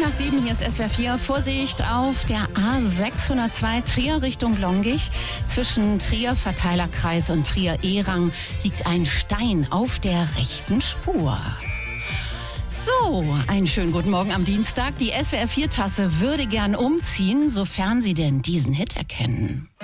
7, hier ist SWR 4. Vorsicht auf der A602 Trier Richtung Longich. Zwischen Trier Verteilerkreis und Trier-Ehrang liegt ein Stein auf der rechten Spur. So, einen schönen guten Morgen am Dienstag. Die SWR 4 Tasse würde gern umziehen, sofern Sie denn diesen Hit erkennen.